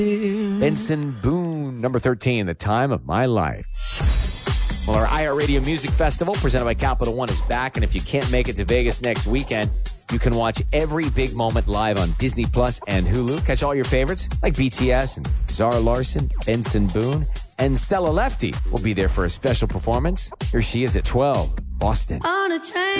Benson Boone, number 13, The Time of My Life. Well, our iHeartRadio Music Festival, presented by Capital One, is back. And if you can't make it to Vegas next weekend, you can watch every big moment live on Disney Plus and Hulu. Catch all your favorites like BTS and Zara Larsson, Benson Boone, and Stella Lefty will be there for a special performance. Here she is at 12, Boston. On a train.